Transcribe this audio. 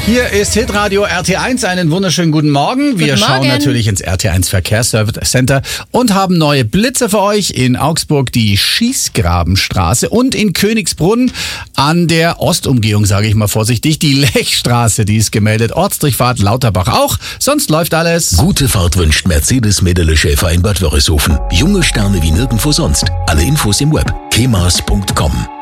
Hier ist Hitradio RT1, einen wunderschönen guten Morgen. Wir schauen natürlich ins RT1 Verkehrscenter und haben neue Blitze für euch in Augsburg, die Schießgrabenstraße, und in Königsbrunn an der Ostumgehung, sage ich mal vorsichtig, die Lechstraße, die ist gemeldet. Ortsdurchfahrt Lauterbach auch, sonst läuft alles. Gute Fahrt wünscht Mercedes Mädele Schäfer in Bad Wörishofen. Junge Sterne wie nirgendwo sonst. Alle Infos im Web. kemas.com